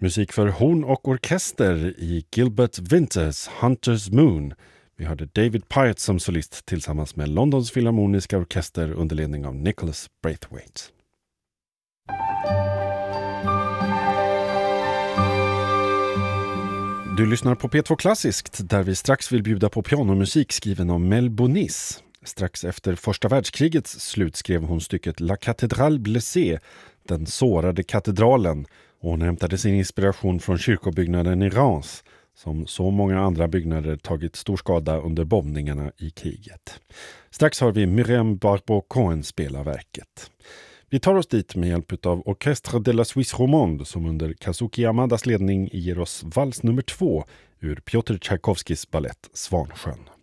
Musik för horn och orkester i Gilbert Winters Hunter's Moon. Vi hörde David Pyatt som solist tillsammans med Londons Filharmoniska Orkester under ledning av Nicholas Braithwaite. Du lyssnar på P2 Klassiskt där vi strax vill bjuda på pianomusik skriven av Mel Bonis. Strax efter första världskrigets slut skrev hon stycket La Cathédrale Blessée, den sårade katedralen, och hon hämtade sin inspiration från kyrkobyggnaden i Reims, som så många andra byggnader tagit stor skada under bombningarna i kriget. Strax har vi Myriam Barbeau-Cohen spela verket. Vi tar oss dit med hjälp av Orchestre de la Suisse Romande som under Kazuki Yamadas ledning ger oss vals nummer 2 ur Piotr Tchaikovskis ballett Svansjön.